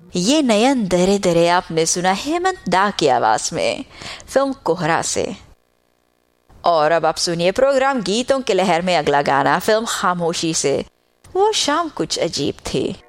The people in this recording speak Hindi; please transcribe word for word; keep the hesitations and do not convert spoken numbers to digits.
ये नयन दरे दरे आपने सुना हेमंत दा की आवाज में, फिल्म कोहरा से। और अब आप सुनिए प्रोग्राम गीतों की लहर में अगला गाना फिल्म खामोशी से, वो शाम कुछ अजीब थी।